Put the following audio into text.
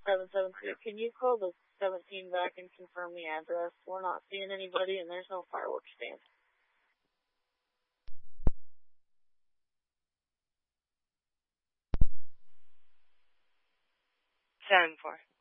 772. Can you call the 17 back and confirm the address? We're not seeing anybody and there's no fireworks stand. 7-4.